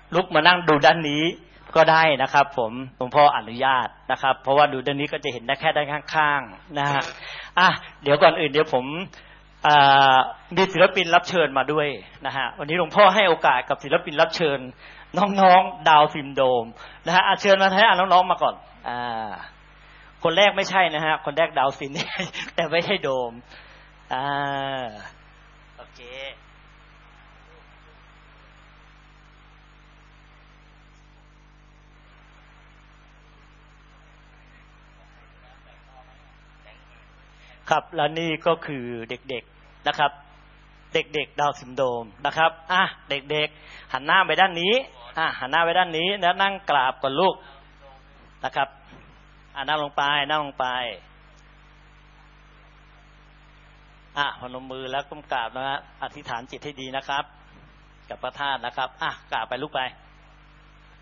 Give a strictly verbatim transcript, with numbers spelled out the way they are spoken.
ลุกมานั่งดูด้านนี้ก็ได้นะครับผมหลวงพ่ออนุญาตนะครับเพราะว่าดูด้านนี้ก็จะเห็นได้แค่ด้านข้างๆนะฮะอ่ะเดี๋ยวก่อนอื่นเดี๋ยวผมมีศิลปินรับเชิญมาด้วยนะฮะวันนี้หลวงพ่อให้โอกาสกับศิลปินรับเชิญน้องๆดาวซินโดรมนะฮะเชิญมาให้น้องๆมาก่อนอ่าคนแรกไม่ใช่นะฮะคนแรกดาวซินแต่ไม่ใช่โดมอ่าโอเคครับและนี่ก็คือเด็กๆนะครับเด็กๆดาวซินโดรมนะครับอ่ะเด็กๆหันหน้าไปด้านนี้อ่ะหันหน้าไปด้านนี้แล้วนั่งกราบก่อนลูกนะครับอ่ะนั่งลงไปนั่งลงไปอ่ะพนมมือแล้วก้มกราบนะฮะอธิษฐานจิตให้ดีนะครับกับพระธาตุนะครับอ่ะกราบไปลูกไป